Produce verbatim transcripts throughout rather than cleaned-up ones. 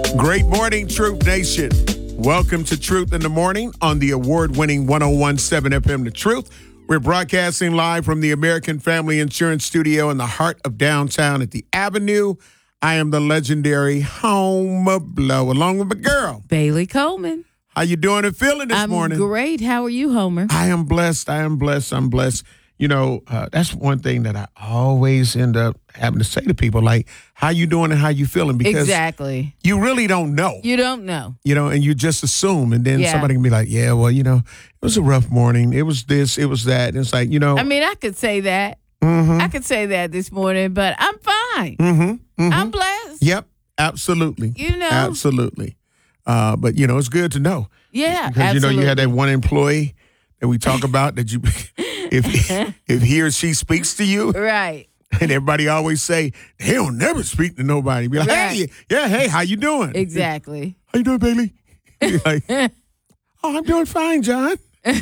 Great morning, Truth Nation. Welcome to Truth in the Morning on the award-winning one oh one point seven F M The Truth. We're broadcasting live from the American Family Insurance Studio in the heart of downtown at the Avenue. I am the legendary Home Blow, along with my girl, Bailey Coleman. How you doing and feeling this I'm morning? I'm great. How are you, Homer? I am blessed. I am blessed. I'm blessed. You know, uh, that's one thing that I always end up having to say to people, like, how you doing and how you feeling? Because exactly. you really don't know. You don't know. You know, and you just assume. And then yeah. somebody can be like, yeah, well, you know, it was a rough morning. It was this, it was that. And it's like, you know. I mean, I could say that. Mm-hmm. I could say that this morning, but I'm fine. Mm-hmm. Mm-hmm. I'm blessed. Yep, absolutely. You know. Absolutely. Uh, but, you know, it's good to know. Yeah, Because, absolutely. you know, you had that one employee that we talk about that you, if if he or she speaks to you. Right. And everybody always say, they don't never speak to nobody. Be like, right. hey, yeah, hey, how you doing? Exactly. How you doing, Bailey? You're like, oh, I'm doing fine, John.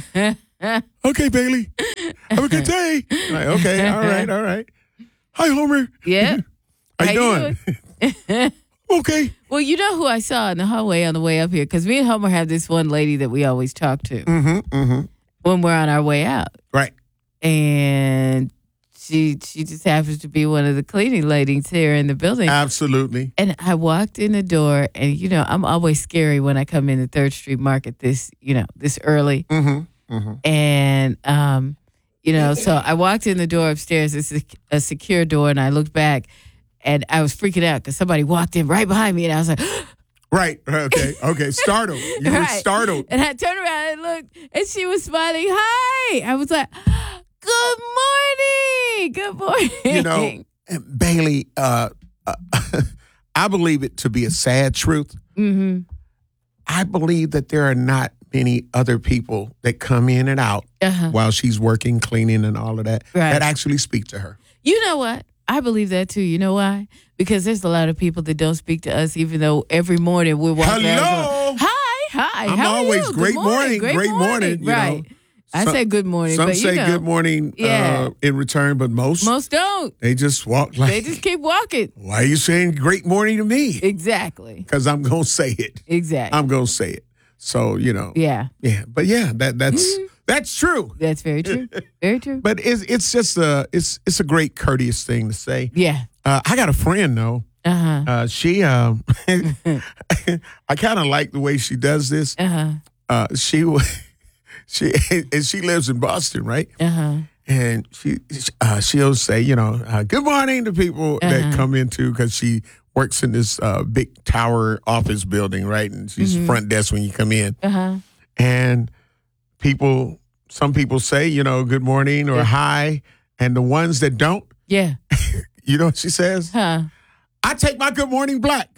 Okay, Bailey. Have a good day. Like, okay, all right, all right. Hi, Homer. Yeah. How you How doing? you doing? Okay. Well, you know who I saw in the hallway on the way up here? Because me and Homer have this one lady that we always talk to Mm-hmm, mm-hmm. when we're on our way out. Right. And she she just happens to be one of the cleaning ladies here in the building. Absolutely. And I walked in the door, and, you know, I'm always scary when I come in the third Street Market this, you know, this early. Mm-hmm, mm-hmm. And, um, you know, so I walked in the door upstairs. It's a, a secure door, and I looked back, and I was freaking out because somebody walked in right behind me, and I was like, Right. Okay. Okay. Startled. You were right. startled. And I turned around and looked, and she was smiling. Hi. I was like, good morning. Good morning. You know, and Bailey, uh, uh, I believe it to be a sad truth. Mm-hmm. I believe that there are not many other people that come in and out uh-huh. while she's working, cleaning, and all of that, right. that actually speak to her. You know what? I believe that too. You know why? Because there's a lot of people that don't speak to us, even though every morning we're walking Hello. around. Going, hi, hi. I'm how always are you? great Good morning, great, great morning, morning. you right. know. I Some- say good morning, Some but say you know, good morning yeah. uh, in return, but most most don't. they just walk like They just keep walking. Why are you saying great morning to me? Exactly. Because I'm gonna say it. Exactly. I'm gonna say it. So you know. Yeah. Yeah. But yeah, that that's that's true. That's very true. Very true. But it's it's just a it's it's a great courteous thing to say. Yeah. Uh, I got a friend though. Uh-huh. Uh, she um, I kind of like the way she does this. Uh-huh. Uh, she she and she lives in Boston, right? Uh-huh. And she uh, she'll say, you know, uh, good morning to people Uh-huh. that come into, because she works in this uh, big tower office building, right? And she's Mm-hmm. front desk when you come in. Uh-huh. And people, some people say, you know, good morning or Yeah. hi. And the ones that don't, Yeah. you know what she says? Huh. I take my good morning black.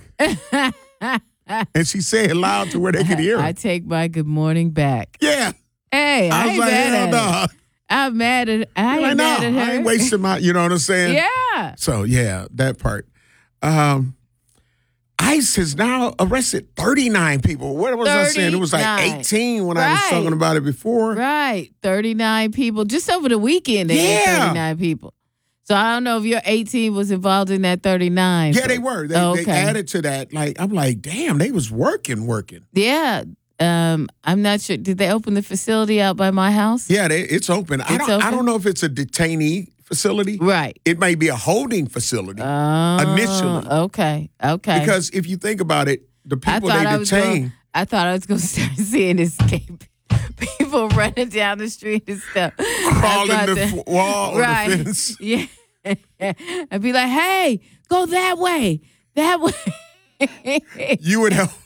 And she said it loud to where they could hear I her. take my good morning back. Yeah. Hey, I, I was ain't like, mad hell at no. her. I'm mad at I ain't Like, no, mad at her. I ain't wasting my, you know what I'm saying? Yeah. So, yeah, that part. Um, ICE has now arrested thirty-nine people. What was I saying? It was like thirty-nine. eighteen when I was Right. talking about it before. Right. thirty-nine people. Just over the weekend, they had Yeah. thirty-nine people. So I don't know if your eighteen was involved in that thirty-nine. Yeah, they were. They, Oh, they okay. added to that. Like, I'm like, damn, they was working, working. Yeah. Um, I'm not sure. Did they open the facility out by my house? Yeah, they, it's open. I It's don't. I open? don't know if it's a detainee facility. Right. It may be a holding facility Oh, initially. Okay. Okay. Because if you think about it, the I people thought they I was detain. gonna, I thought I was going to start seeing escape people running down the street and stuff. Crawling That's the what f- wall or right. the fence. Yeah. I'd be like, hey, go that way. That way. You would help.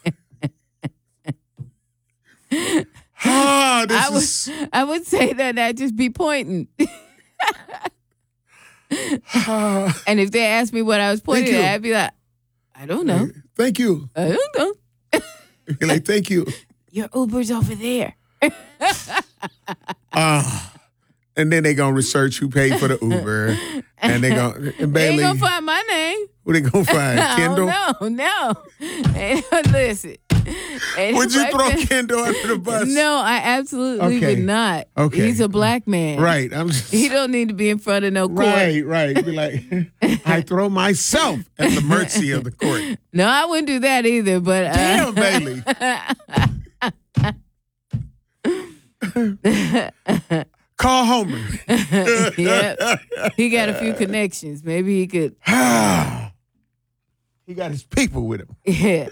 Ah, this I would, is. I would say that I'd just be pointing. And if they asked me what I was pointing you. at, I'd be like, I don't know. Thank you. I don't know. You're like, thank you. Your Uber's over there. Ah. And then they gonna research who paid for the Uber, and they gonna and They ain't Bailey. gonna find my name. Who they gonna find? Kendall. Oh, no, no. Listen, And Would you black throw man- Kendo under the bus? No, I absolutely Okay. would not. Okay. He's a black man. Right. I'm just, He don't need to be in front of no court. right, right. Be like, I throw myself at the mercy of the court. No, I wouldn't do that either. But uh, Damn, Bailey. Call Homer. yeah, he got a few connections. Maybe he could. He got his people with him. Yeah.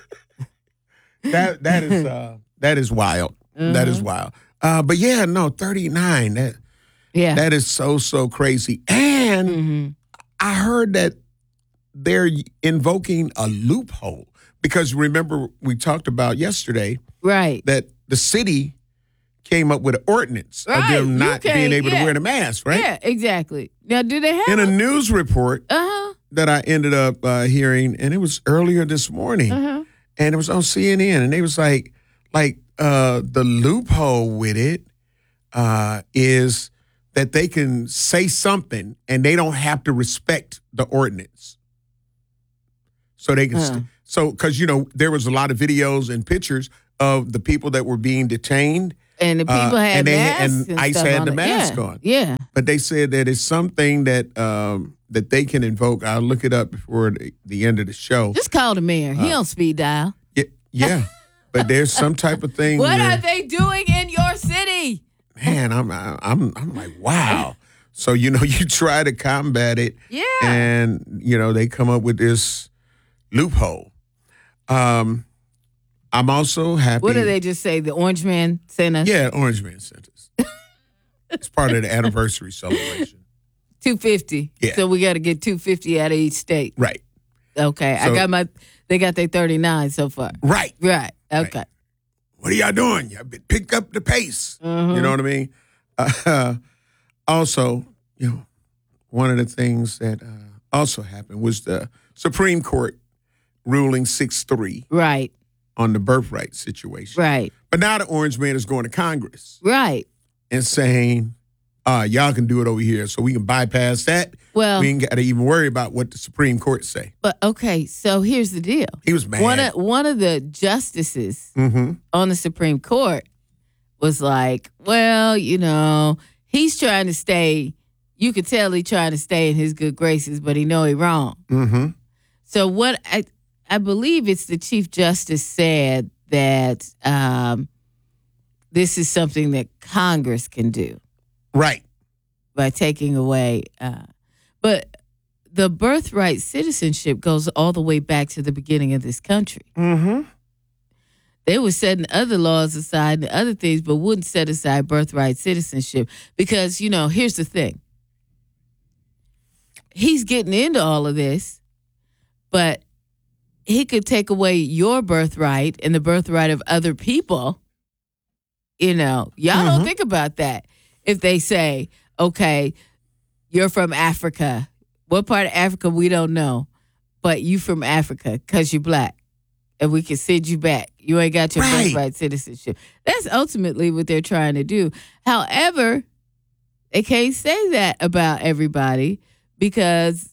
That that is uh, that is wild. Mm-hmm. That is wild. Uh, but yeah, no, thirty-nine. That Yeah. that is so so crazy. And mm-hmm. I heard that they're invoking a loophole because remember we talked about yesterday Right. that the city came up with an ordinance Right. of them You not can't- being able yeah. to wear the mask, right? Yeah, exactly. Now, do they have In a news report Uh huh. that I ended up uh, hearing, and it was earlier this morning, Uh-huh. and it was on C N N, and they was like, like uh, the loophole with it uh, is that they can say something and they don't have to respect the ordinance. So they can, Huh. st- so because you know there was a lot of videos and pictures of the people that were being detained, And the people Uh, had and they had- masks and and ICE stuff had on the it. mask yeah. on. Yeah. but they said that it's something that um, that they can invoke. I'll look it up before the, the end of the show. Just call the mayor. He on speed dial. Yeah, yeah. But there's some type of thing. What where, are they doing in your city? Man, I'm I'm I'm like, wow. So you know, you try to combat it, Yeah. and you know they come up with this loophole. Um, I'm also happy. What do they just say? The orange man sent us Yeah, Orange Man sent us. It's part of the anniversary celebration. two fifty. Yeah. So we got to get two fifty out of each state. Right, Okay. I So- got my, they got their thirty-nine so far. right. Right. Okay. What are y'all doing? Y'all pick up the pace. Mhm. You know what I mean? Uh, also, you know, one of the things that uh, also happened was the Supreme Court ruling six three Right. on the birthright situation. Right. But now the Orange Man is going to Congress Right. and saying, uh, y'all can do it over here so we can bypass that. Well, We ain't got to even worry about what the Supreme Court say. but okay. So here's the deal. He was mad. One of, one of the justices mm-hmm. on the Supreme Court was like, well, you know, he's trying to stay, you could tell he's trying to stay in his good graces, but he know he wrong. Mm-hmm. So what I I believe it's the Chief Justice said that um, this is something that Congress can do Right. by taking away. Uh, but the birthright citizenship goes all the way back to the beginning of this country. Mm-hmm. They were setting other laws aside and other things, but wouldn't set aside birthright citizenship because, you know, here's the thing. He's getting into all of this, but he could take away your birthright and the birthright of other people. You know, y'all Mhm. don't think about that. If they say, okay, you're from Africa. What part of Africa, we don't know. But you from Africa because you're black. And we can send you back. You ain't got your Right. birthright citizenship. That's ultimately what they're trying to do. However, they can't say that about everybody because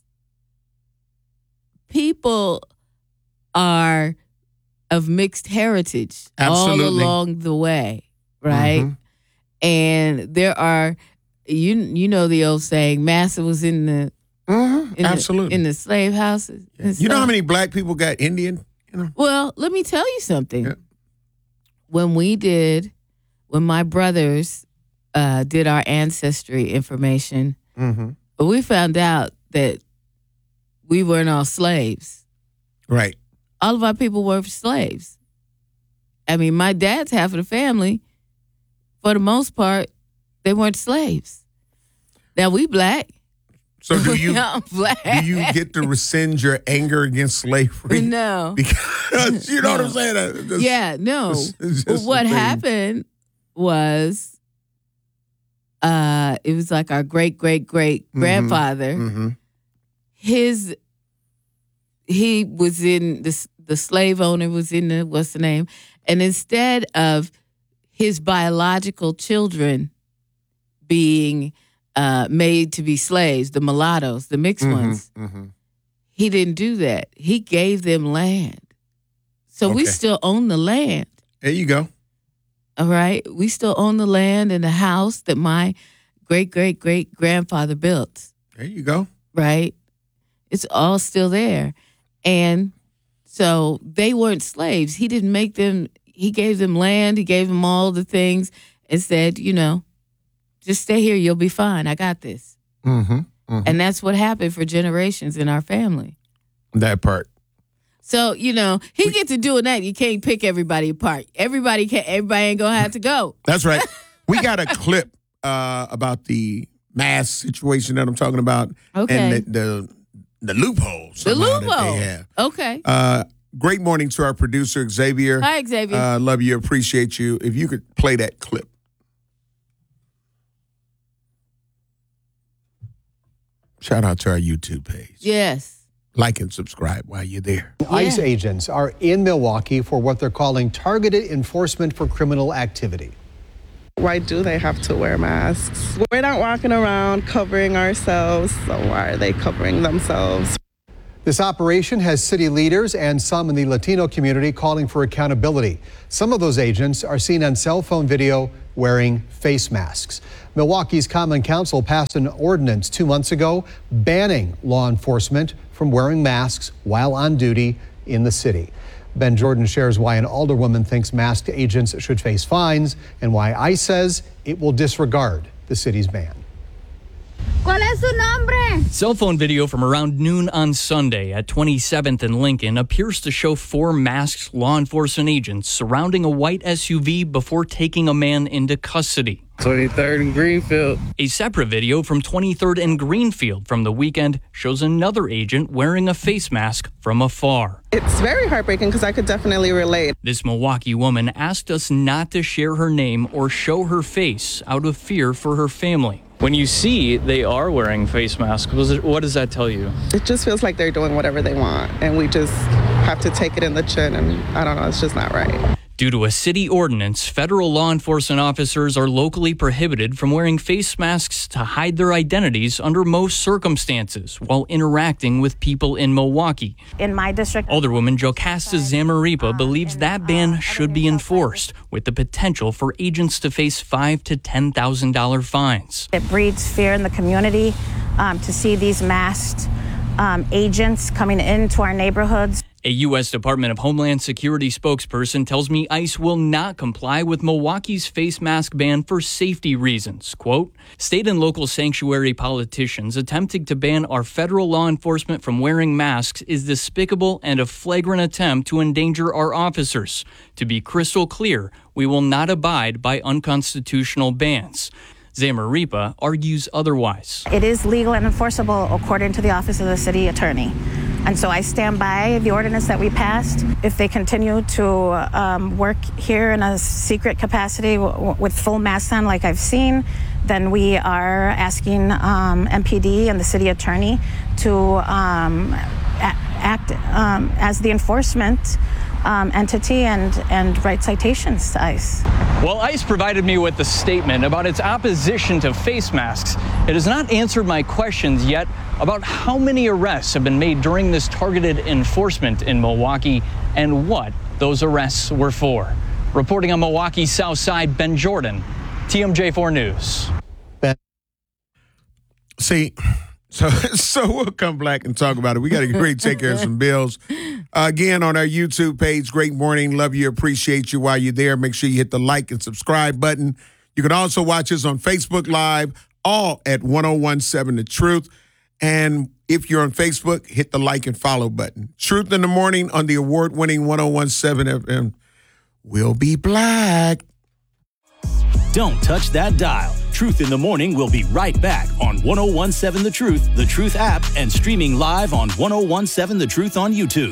people are of mixed heritage Absolutely. all along the way, right? Mhm. And there are, you you know the old saying, massa was in the Mm-hmm. in Absolutely. the, in the slave houses. and You know how stuff. many black people got Indian? You know. Well, let me tell you something. Yeah. When we did, when my brothers uh, did our ancestry information, Mm-hmm. we found out that we weren't all slaves. Right. All of our people were slaves. I mean, my dad's half of the family, for the most part, they weren't slaves. Now we black. So do you I'm black. do you get to rescind your anger against slavery? No. Because you know what I'm No. saying? Uh, just- Yeah, no. it's- it's just what a thing. happened was uh it was like our great great great grandfather. Mhm. His he was in the the slave owner was in the what's the name? And instead of his biological children being uh, made to be slaves, the mulattoes, the mixed Mhm. ones, Mhm. he didn't do that. He gave them land So Okay. we still own the land. There you go. All right. We still own the land and the house that my great, great, great grandfather built. There you go. Right. It's all still there. And so they weren't slaves. He didn't make them, he gave them land, he gave them all the things and said, you know, just stay here, you'll be fine. I got this. Mm-hmm. Mm-hmm. And that's what happened for generations in our family. That part. So, you know, he gets to doing that. You can't pick everybody apart. Everybody can't, everybody ain't gonna have to go. That's right. We got a clip uh, about the mask situation that I'm talking about. Okay. And the the, the loopholes. The somehow that loophole. they have. Okay. Uh, great morning to our producer, Xavier. Hi, Xavier. Uh, love you, appreciate you. If you could play that clip. Shout out to our YouTube page. Yes. Like and subscribe while you're there. ICE Yeah. agents are in Milwaukee for what they're calling targeted enforcement for criminal activity. Why do they have to wear masks? We're not walking around covering ourselves, so why are they covering themselves? This operation has city leaders and some in the Latino community calling for accountability. Some of those agents are seen on cell phone video wearing face masks. Milwaukee's Common Council passed an ordinance two months ago banning law enforcement from wearing masks while on duty in the city. Ben Jordan shares why an alderwoman thinks masked agents should face fines and why ICE says it will disregard the city's ban. ¿Cuál es su nombre? Cell phone video from around noon on Sunday at twenty-seventh and Lincoln appears to show four masked law enforcement agents surrounding a white S U V before taking a man into custody. twenty-third and Greenfield. A separate video from twenty-third and Greenfield from the weekend shows another agent wearing a face mask from afar. It's very heartbreaking because I could definitely relate. This Milwaukee woman asked us not to share her name or show her face out of fear for her family. When you see they are wearing face masks, what does that tell you? It just feels like they're doing whatever they want, and we just have to take it in the chin, and I don't know, it's just not right. Due to a city ordinance, federal law enforcement officers are locally prohibited from wearing face masks to hide their identities under most circumstances while interacting with people in Milwaukee. In my district, Alderwoman Jocasta Zamarripa believes that ban should be enforced, with the potential for agents to face five to ten thousand dollar fines. it breeds fear in the community um, to see these masked um, agents coming into our neighborhoods. A U S Department of Homeland Security spokesperson tells me ICE will not comply with Milwaukee's face mask ban for safety reasons. Quote, state and local sanctuary politicians attempting to ban our federal law enforcement from wearing masks is despicable and a flagrant attempt to endanger our officers. To be crystal clear, we will not abide by unconstitutional bans. Zamarripa argues otherwise. It is legal and enforceable according to the Office of the City Attorney. And so I stand by the ordinance that we passed. If they continue to um, work here in a secret capacity w- with full masks on like I've seen, then we are asking um, M P D and the city attorney to um, a- act um, as the enforcement um, entity and, and write citations to ICE. While ICE provided me with a statement about its opposition to face masks, it has not answered my questions yet about how many arrests have been made during this targeted enforcement in Milwaukee and what those arrests were for. Reporting on Milwaukee's South Side, Ben Jordan, T M J four News. Ben. See, so so we'll come back and talk about it. We got to get ready to take care of some bills. Uh, again, on our YouTube page, great morning. Love you, appreciate you while you're there. Make sure you hit the like and subscribe button. You can also watch us on Facebook Live, all at one oh one seven The Truth. And if you're on Facebook, hit the like and follow button. Truth in the Morning on the award-winning one oh one seven F M. We'll be black. Don't touch that dial. Truth in the Morning will be right back on one oh one seven The Truth, The Truth app, and streaming live on one oh one seven The Truth on YouTube.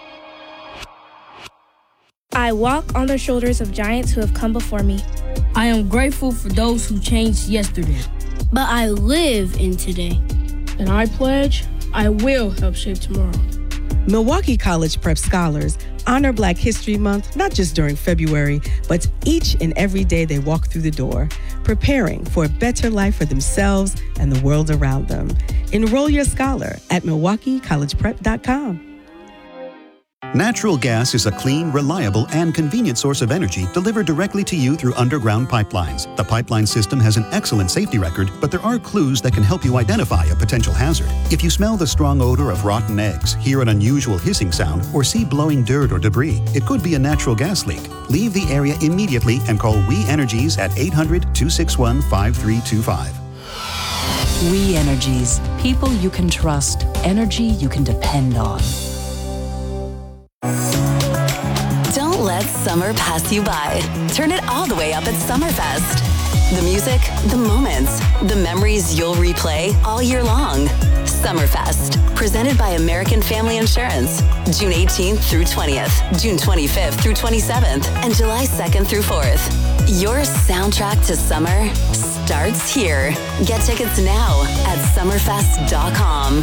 I walk on the shoulders of giants who have come before me. I am grateful for those who changed yesterday. But I live in today. And I pledge I will help shape tomorrow. Milwaukee College Prep Scholars honor Black History Month not just during February, but each and every day they walk through the door, preparing for a better life for themselves and the world around them. Enroll your scholar at milwaukee college prep dot com. Natural gas is a clean, reliable, and convenient source of energy delivered directly to you through underground pipelines. The pipeline system has an excellent safety record, but there are clues that can help you identify a potential hazard. If you smell the strong odor of rotten eggs, hear an unusual hissing sound, or see blowing dirt or debris, it could be a natural gas leak. Leave the area immediately and call We Energies at eight hundred, two six one, five three two five. We Energies. People you can trust. Energy you can depend on. Don't let summer pass you by. Turn it all the way up at Summerfest. The music, the moments, the memories you'll replay all year long. Summerfest, presented by American Family Insurance. June eighteenth through twentieth, June twenty-fifth through twenty-seventh, and July second through fourth. Your soundtrack to summer starts here. Get tickets now at summerfest dot com.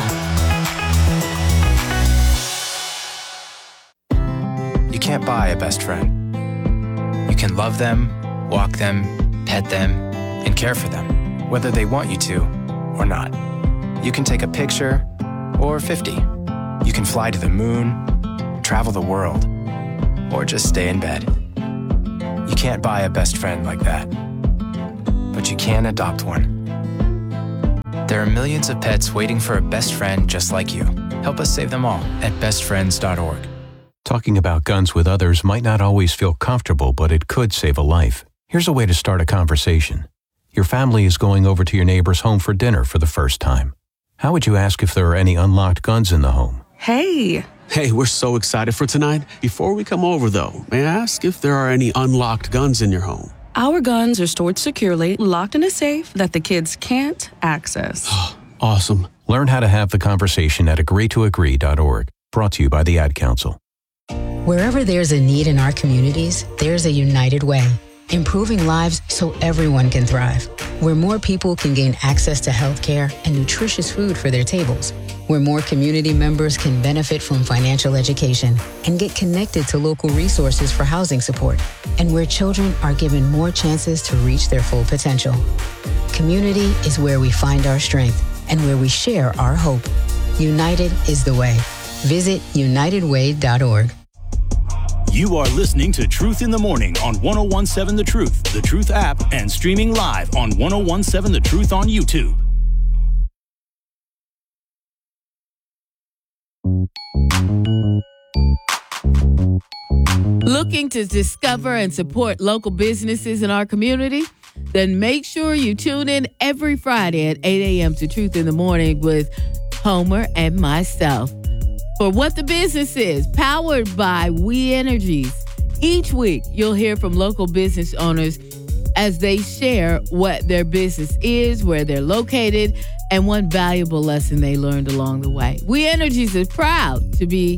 You can't buy a best friend. You can love them, walk them, pet them, and care for them, whether they want you to or not. You can take a picture or fifty. You can fly to the moon, travel the world, or just stay in bed. You can't buy a best friend like that, but you can adopt one. There are millions of pets waiting for a best friend just like you. Help us save them all at best friends dot org. Talking about guns with others might not always feel comfortable, but it could save a life. Here's a way to start a conversation. Your family is going over to your neighbor's home for dinner for the first time. How would you ask if there are any unlocked guns in the home? Hey. Hey, we're so excited for tonight. Before we come over, though, may I ask if there are any unlocked guns in your home? Our guns are stored securely, locked in a safe that the kids can't access. Awesome. Learn how to have the conversation at agree to agree dot org. Brought to you by the Ad Council. Wherever there's a need in our communities, there's a United Way. Improving lives so everyone can thrive. Where more people can gain access to health care and nutritious food for their tables. Where more community members can benefit from financial education and get connected to local resources for housing support. And where children are given more chances to reach their full potential. Community is where we find our strength and where we share our hope. United is the way. Visit united way dot org. You are listening to Truth in the Morning on one oh one seven The Truth, The Truth app, and streaming live on one oh one seven The Truth on YouTube. Looking to discover and support local businesses in our community? Then make sure you tune in every Friday at eight a.m. to Truth in the Morning with Homer and myself. For What the Business Is, powered by We Energies. Each week, you'll hear from local business owners as they share what their business is, where they're located, and one valuable lesson they learned along the way. We Energies is proud to be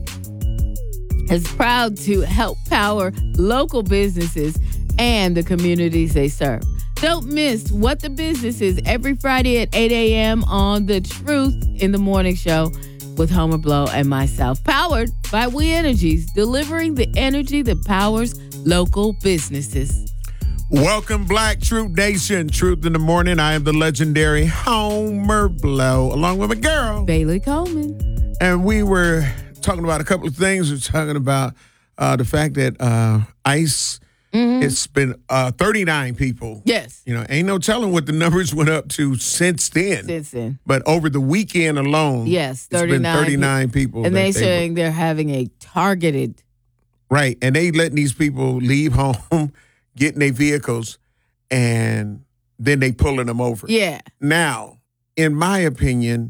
is proud to help power local businesses and the communities they serve. Don't miss What the Business Is every Friday at eight a.m. on the Truth in the Morning show with Homer Blow and myself, powered by We Energies, delivering the energy that powers local businesses. Welcome, Black Truth Nation. Truth in the Morning. I am the legendary Homer Blow, along with my girl, Bailey Coleman. And we were talking about a couple of things. We're talking about uh, the fact that uh, ICE, mm-hmm. it's been uh, thirty-nine people. Yes. You know, ain't no telling what the numbers went up to since then. Since then. But over the weekend alone, yes, thirty-nine, it's been thirty-nine people. And they're they saying were, they're having a targeted. Right. And they letting these people leave home, get in their vehicles, and then they pulling them over. Yeah. Now, in my opinion,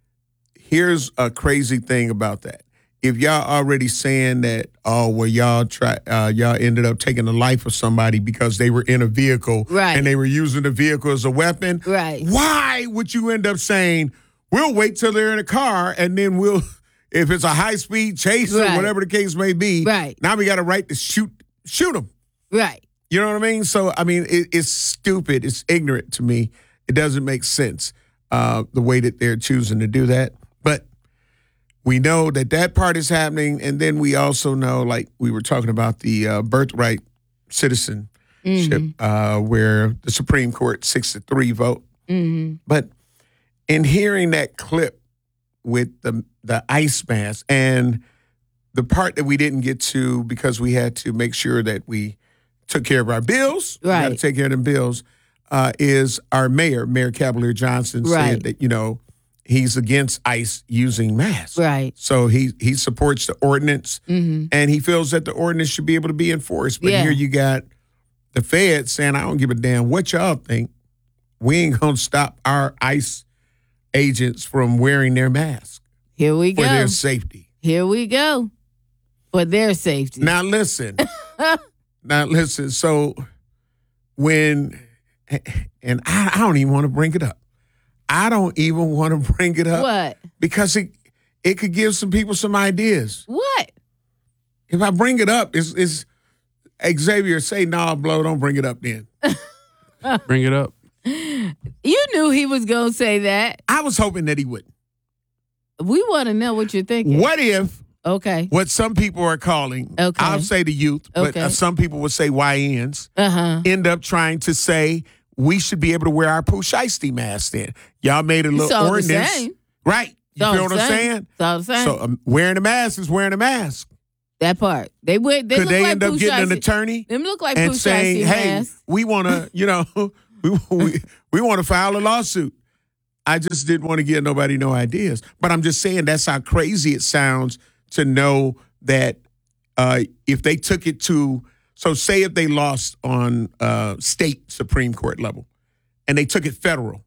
here's a crazy thing about that. If y'all already saying that, oh, well, y'all try, uh, y'all ended up taking the life of somebody because they were in a vehicle, right, and they were using the vehicle as a weapon, right? Why would you end up saying, we'll wait till they're in a car and then we'll, if it's a high speed chase right. or whatever the case may be, right? Now we got a right to shoot, shoot them, right? You know what I mean? So I mean, it, it's stupid, it's ignorant to me. It doesn't make sense uh, the way that they're choosing to do that, but. We know that that part is happening, and then we also know, like we were talking about the uh, birthright citizenship, mm-hmm. uh, where the Supreme Court six to three vote. Mm-hmm. But in hearing that clip with the the ice mask, and the part that we didn't get to because we had to make sure that we took care of our bills, right. we got to take care of them bills, uh, is our mayor, Mayor Cavalier Johnson, right. said that, you know, he's against ICE using masks. Right. So he he supports the ordinance, mm-hmm. and he feels that the ordinance should be able to be enforced. But yeah. here you got the feds saying, I don't give a damn what y'all think. We ain't going to stop our ICE agents from wearing their mask. Here we for go. For their safety. Here we go. For their safety. Now listen. now listen. So when, and I, I don't even want to bring it up. I don't even want to bring it up. What? Because it it could give some people some ideas. What? If I bring it up, it's, it's Xavier say, nah, Blow, don't bring it up then. Bring it up. You knew he was going to say that. I was hoping that he wouldn't. We want to know what you're thinking. What if okay. what some people are calling, okay. I'll say the youth, but okay. uh, some people would say Y Ns, uh-huh. end up trying to say we should be able to wear our Pooh Shiesty mask then. Y'all made a little it's all ordinance. The same. Right. You it's feel what I'm saying? It's all the same. So um, wearing a mask is wearing a mask. That part. They would. They Could look they like end up Pooh getting Shiesty. an attorney Them look like and Pooh saying, Shiesty hey, masks. we want to, you know, we, we, we want to file a lawsuit. I just didn't want to give nobody no ideas. But I'm just saying that's how crazy it sounds to know that uh, if they took it to, so say if they lost on uh, state Supreme Court level and they took it federal,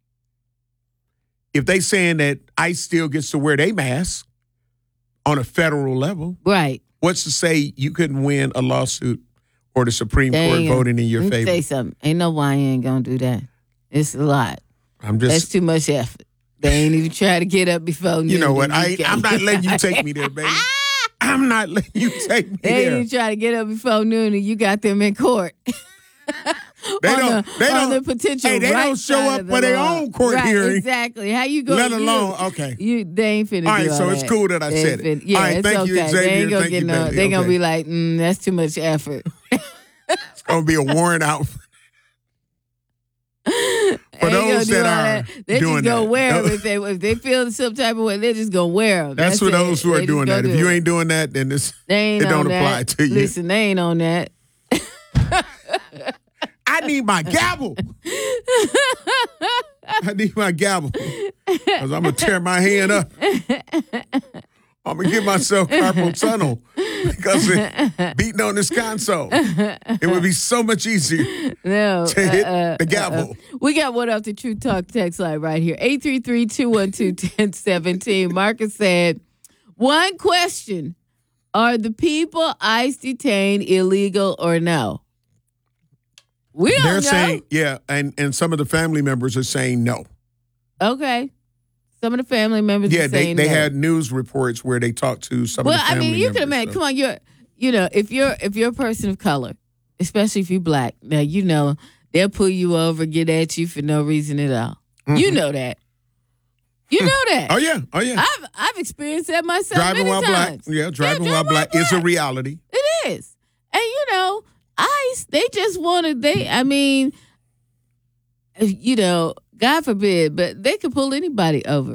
if they saying that ICE still gets to wear their mask on a federal level, right? What's to say you couldn't win a lawsuit or the Supreme Dang. Court voting in your Let me favor? Say something. Ain't no Y N gonna do that. It's a lot. I'm just. That's too much effort. They ain't even try to get up before noon. You know what? I ain't, I'm not letting you take me there, baby. I'm not letting you take me they there. They ain't even try to get up before noon, and you got them in court. They on don't. The, they on don't. The potential hey, they right don't show up the for their law. own court right, hearing. Exactly. How you go? Let you, alone okay. You they ain't finna. All right, do all so that. it's cool that I they said fin- it. Yeah, all right, it's thank okay. you, Xavier. They ain't gonna thank get you, no. baby. They okay. gonna be like, mm, that's too much effort. It's gonna be a warrant out. For those that are that. They're doing just gonna that. wear them if they if they feel some type of way. They're just gonna wear them. That's, That's for it. those who are They doing just that. gonna If do you it. ain't doing that, then it's, They ain't it don't on that. apply to you. Listen, they ain't on that. I need my gavel. I need my gavel because I'm gonna tear my hand up. I'm gonna give myself carpal tunnel because it, beating on this console, it would be so much easier no, to hit uh, the gavel. Uh, uh. We got one off the True Talk text line right here. eight three three, two one two, one zero one seven. Marcus said, one question. Are the people ICE detained illegal or no? We don't They're know. saying, yeah, and, and some of the family members are saying no. Okay. Some of the family members yeah, are they, saying they no. had news reports where they talked to some well, of the family I mean, you members. can imagine. so. Come on, you're, you know, if you're if you're a person of color, especially if you're black, now you know they'll pull you over, get at you for no reason at all. Mm-hmm. You know that. You know that. Oh yeah, oh yeah. I've I've experienced that myself. Driving many while times. black, yeah, driving yeah, while black, black is a reality. It is, and you know, ICE they just wanted they. I mean, you know, God forbid, but they could pull anybody over.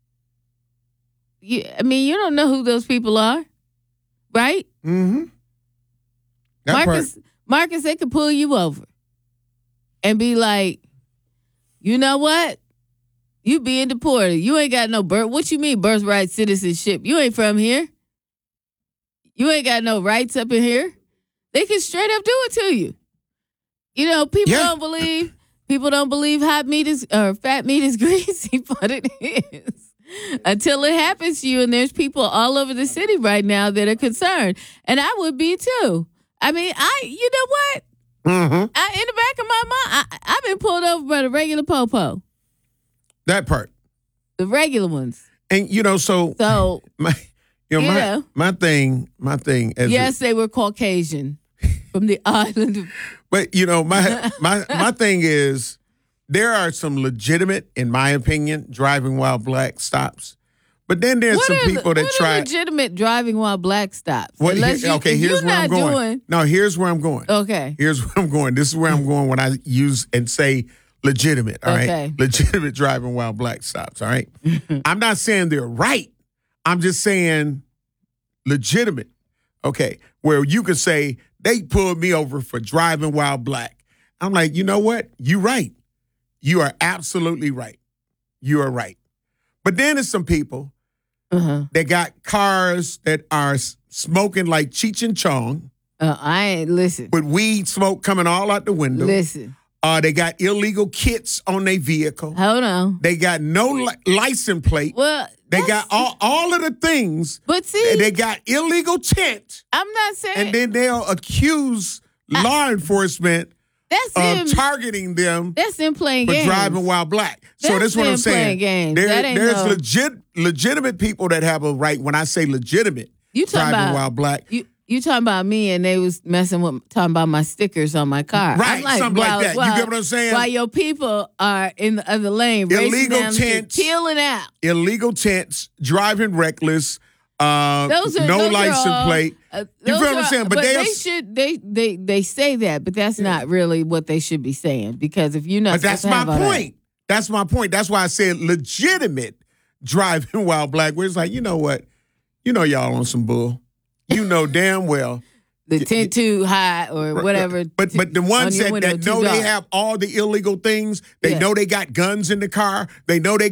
You, I mean, you don't know who those people are, right? Mm-hmm. That Marcus, part. Marcus, they could pull you over and be like, you know what? You being deported. You ain't got no birth. What you mean birthright citizenship? You ain't from here. You ain't got no rights up in here. They can straight up do it to you. You know, people Yeah. don't believe. People don't believe hot meat is or fat meat is greasy, but it is. Until it happens to you, and there's people all over the city right now that are concerned, and I would be too. I mean, I, you know what? Mm-hmm. I, in the back of my mind, I, I've been pulled over by the regular popo, That part. the regular ones. And you know, so So, my, you know, you my know. my thing, my thing. As yes, they were Caucasian from the island of. But you know, my my my thing is there are some legitimate, in my opinion, driving while black stops. But then there's What some are people the, that what try. Are legitimate driving while black stops. What, Unless here- you, okay, if here's you're where I'm not going. doing. No, here's where I'm going. Okay. Here's where I'm going. This is where I'm going when I use and say legitimate. All right, Okay. legitimate driving while black stops. All right. I'm not saying they're right. I'm just saying legitimate, okay, where you could say, they pulled me over for driving while black. I'm like, you know what? You're right. You are absolutely right. You are right. But then there's some people uh-huh. that got cars that are s- smoking like Cheech and Chong. Uh, I ain't, listen. With weed smoke coming all out the window. Listen. Uh, they got illegal kits on their vehicle. Hold on. They got no li- license plate. Well, they got all, all of the things. But see. They got illegal tent. I'm not saying. And then they'll accuse I, law enforcement That's of him, targeting them. That's them playing for games. driving while black. That's so that's what I'm saying. Games. There, that ain't there's no... legit, legitimate people that have a right. When I say legitimate, you driving about, while black. You, you talking about me and they was messing with, talking about my stickers on my car. Right, like, something well, like that. Well, you get what I'm saying? While your people are in the other lane, illegal down tents, peeling out. Illegal tents, driving reckless, uh, those are, no those license all, plate. Uh, you feel are, what I'm saying? But, but they should they they they say that, but that's yeah. not really what they should be saying because if you're not. But that's my point. That. That's my point. That's why I said legitimate driving while black. Where it's like, you know what? You know y'all on some bull. You know damn well. The tent too high or whatever. But but the ones on that, that know dark. they have all the illegal things, they yeah. know they got guns in the car, they know they